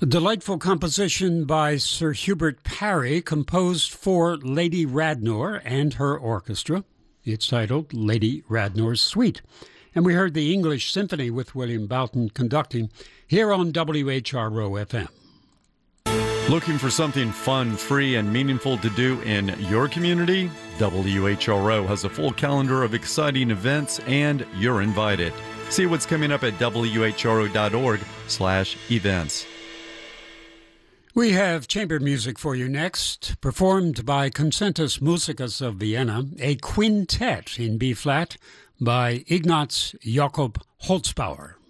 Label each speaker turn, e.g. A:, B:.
A: A delightful composition by Sir Hubert Parry, composed for Lady Radnor and her orchestra. It's titled Lady Radnor's Suite. And we heard the English Symphony with William Boughton conducting here on WHRO FM.
B: Looking for something fun, free, and meaningful to do in your community? WHRO has a full calendar of exciting events, and you're invited. See what's coming up at whro.org/events.
A: We have chamber music for you next, performed by Concertus Musicus of Vienna, a quintet in B-flat by Ignaz Jakob Holzbauer.